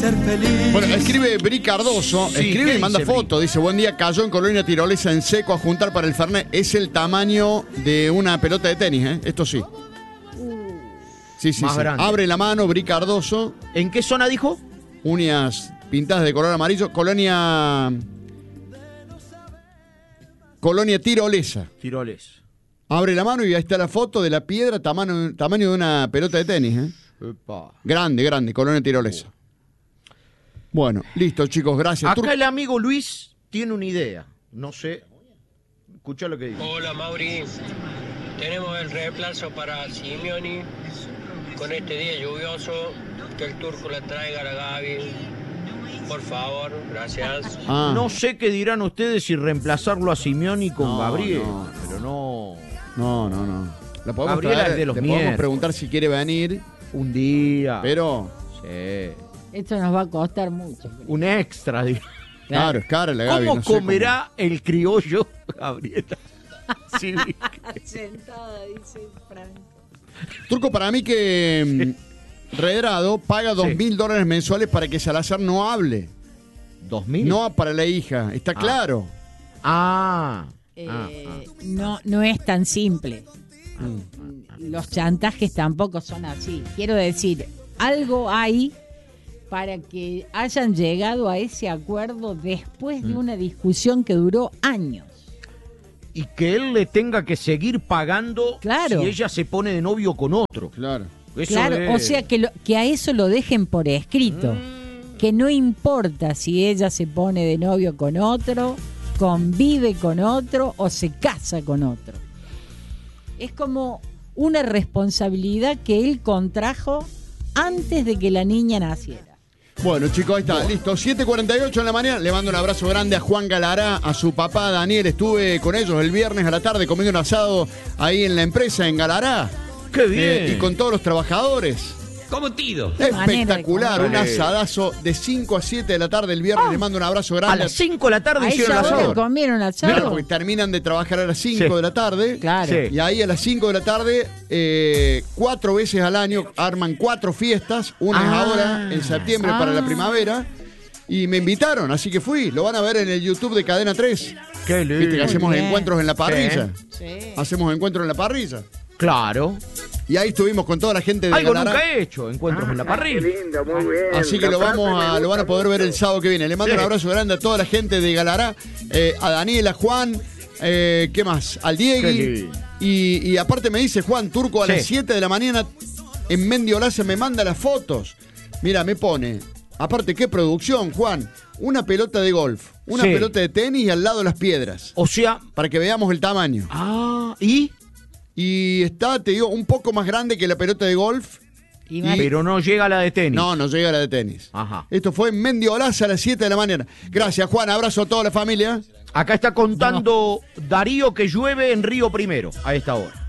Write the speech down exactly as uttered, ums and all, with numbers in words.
ser feliz. Bueno, escribe Bri Cardoso, Sí, escribe ¿qué y manda dice foto. Dice, buen día, cayó en Colonia Tirolesa en seco a juntar para el Fernet. Es el tamaño de una pelota de tenis, ¿eh? Esto sí. Sí, sí, Más sí. grande. Abre la mano, Bri Cardoso. ¿En qué zona dijo? Uñas pintadas de color amarillo. Colonia... Colonia Tirolesa. Tiroles. Abre la mano y ahí está la foto de la piedra, tamaño, tamaño de una pelota de tenis, ¿eh? Epa. Grande, grande, Colonia Tirolesa. Bueno, listo, chicos, gracias. Acá Tur- el amigo Luis tiene una idea. No sé. Escucha lo que dice. Hola Mauri, tenemos el reemplazo para Simeoni con este día lluvioso, que el turco la traiga a la Gaby, por favor, gracias. Ah, No sé qué dirán ustedes si reemplazarlo a Simeoni con No, Gabriel, no. pero no. no, no, no. La podemos Gabriela traer, es de los le podemos miércoles. preguntar si quiere venir, Un día. pero Sí. Esto nos va a costar mucho. Un extra. digo. claro, es cara la Gaby. ¿Cómo no sé comerá el criollo, Gabriela? Sí, Sentada, dice Franco. cómo. Turco, para mí que mm, Redrado paga dos Sí. mil dólares mensuales para que Salazar no hable. ¿Dos mil? No para la hija, está Ah. claro. Ah. Eh, ah, No, no es tan simple. Los chantajes tampoco son así. Quiero decir, algo hay para que hayan llegado a ese acuerdo después de una discusión que duró años. Y que él le tenga que seguir pagando Claro. si ella se pone de novio con otro. Claro. Eso Claro, es- o sea que, lo- que a eso lo dejen por escrito. Mm. Que no importa si ella se pone de novio con otro, convive con otro o se casa con otro. Es como una responsabilidad que él contrajo antes de que la niña naciera. Bueno, chicos, ahí está, listo. siete cuarenta y ocho en la mañana. Le mando un abrazo grande a Juan Galará, a su papá Daniel. Estuve con ellos el viernes a la tarde comiendo un asado ahí en la empresa, en Galará. ¡Qué bien! Eh, y con todos los trabajadores. Como Tido. Qué manera de Espectacular, comer. un asadazo de cinco a siete de la tarde el viernes. Le mando un abrazo A grande. las cinco de la tarde ¿A hicieron el esa hora asado. comieron asado? Claro, porque terminan de trabajar a las cinco Sí. de la tarde. Claro. Sí. Y ahí a las cinco de la tarde, eh, cuatro veces al año, arman cuatro fiestas. Una es Ah. ahora, en septiembre, Ah. para la primavera. Y me invitaron, así que fui. Lo van a ver en el YouTube de Cadena tres. ¡Qué lindo! Viste que hacemos bien. encuentros en la parrilla. Sí. Hacemos encuentros en la parrilla. Claro. Y ahí estuvimos con toda la gente de Algo Galará. nunca he hecho, encuentros en la parrilla. Lindo, muy bien. Así que La lo frase vamos me a, lo van a gusta poder ver mucho. el sábado que viene. Le mando Sí. un abrazo grande a toda la gente de Galará, eh, a Daniel, a Juan, eh, ¿qué más? Al Qué Diegui. lindo. Y, y aparte me dice Juan Turco a Sí. las siete de la mañana en Mendiolaza me manda las fotos. Mira, me pone. Aparte, qué producción, Juan. Una pelota de golf, una Sí. pelota de tenis y al lado las piedras. O sea. Para que veamos el tamaño. Ah, ¿y? Y está, te digo, un poco más grande que la pelota de golf. Y Y- más- Pero no llega a la de tenis. No, no llega a la de tenis. Ajá. Esto fue en Mendiolaza a las siete de la mañana. Gracias, Juan. Abrazo a toda la familia. Acá está contando Darío que llueve en Río Primero a esta hora.